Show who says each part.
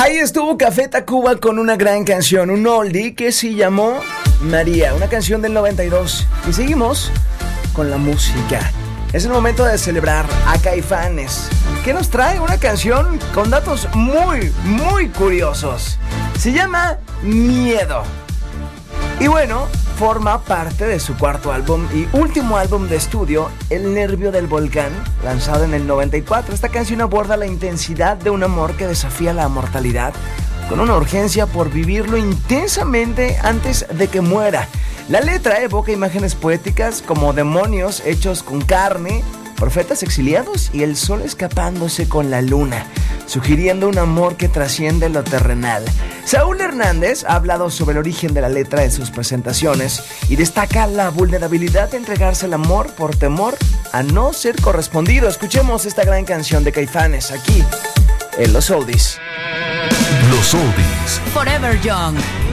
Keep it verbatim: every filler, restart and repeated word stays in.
Speaker 1: Ahí estuvo Café Tacuba con una gran canción, un oldie que se llamó María, una canción del noventa y dos. Y seguimos con la música. Es el momento de celebrar a Caifanes, que nos trae una canción con datos muy, muy curiosos. Se llama Miedo. Y bueno, forma parte de su cuarto álbum y último álbum de estudio, El Nervio del Volcán, lanzado en el noventa y cuatro. Esta canción aborda la intensidad de un amor que desafía la mortalidad, con una urgencia por vivirlo intensamente antes de que muera. La letra evoca imágenes poéticas como demonios hechos con carne, profetas exiliados y el sol escapándose con la luna, sugiriendo un amor que trasciende lo terrenal. Saúl Hernández ha hablado sobre el origen de la letra en sus presentaciones y destaca la vulnerabilidad de entregarse al amor por temor a no ser correspondido. Escuchemos esta gran canción de Caifanes aquí en Los Oldies.
Speaker 2: Los Oldies.
Speaker 3: Forever Young.